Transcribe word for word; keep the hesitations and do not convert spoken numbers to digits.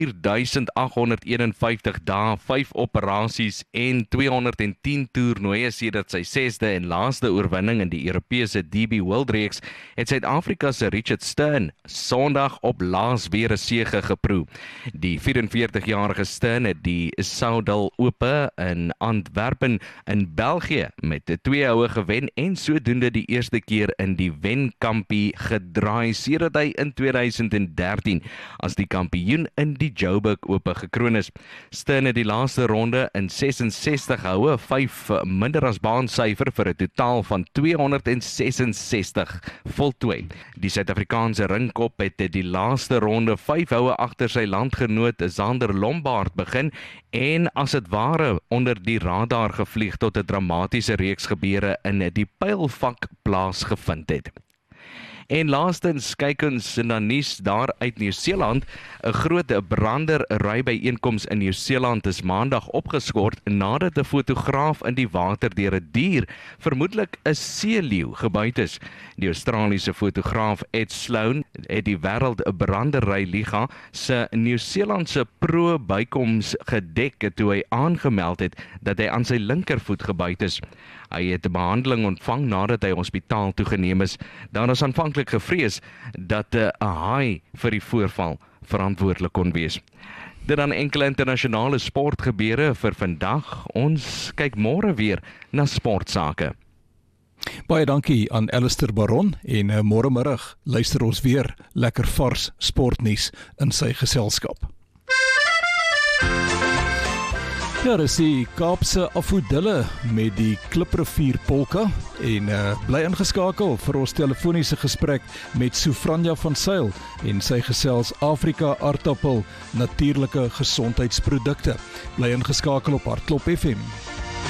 vier duisend agt honderd eenenvyftig dae, vyf operasies en tweehonderdtien toernooie sedert sy sesde en laaste oorwinning in die Europese D B World Reeks, het Suid-Afrika se Richard Stearn Sondag op laas weer 'n sege geproe. Die vyf en veertig-jarige Stearn het die Soudal Ope in Antwerpen in België met twee houe gewen en sodoende die eerste keer in die wenkampie gedraai sedert hy in tweeduisend dertien as die kampioen in die Joburg Ope gekroon is. Stearn het die laaste ronde in ses en sestig houe, vyf minder as baansyfer vir 'n totaal van tweehonderd ses en sestig voltooi. Die Suid-Afrikaanse ringkop het die laaste ronde vyf houe agter sy landgenoot Zander Lombard begin en as dit ware onder die radar gevlieg tot 'n dramatiese reeks gebeure in die pylvak plaasgevind het. En laastens kyk ons na nuus daar uit Nieu-Seeland. 'n Groot brandery byeenkoms in Nieu-Seeland is maandag opgeskort nadat 'n fotograaf in die water deur 'n dier, vermoedelik 'n seeleeu, gebyt is. Die Australiese fotograaf Ed Sloan het die Wêreld Brandery Liga se Nieu-Seelandse pro bykoms gedek toe hy aangemeld het dat hy aan sy linkervoet gebyt is. Hy het 'n behandeling ontvang nadat hy hospitaal toegeneem is. Daar is aanvanklik gevrees dat 'n haai vir die voorval verantwoordelik kon wees. Dit dan enkele internasionale sportgebeure vir vandag. Ons kyk môre weer na sportsake. Baie dankie aan Alistair Baron en uh, môre middag luister ons weer lekker vars sportnuus in sy geselskap. Ja, dis die Kaapse Afodille met die Kliprivier Polka en uh, bly ingeskakel vir ons telefoniese gesprek met Sofranja van Sail en sy gesels Afrika aardappel natuurlike gesondheidsprodukte. Bly ingeskakel op Hartklop F M.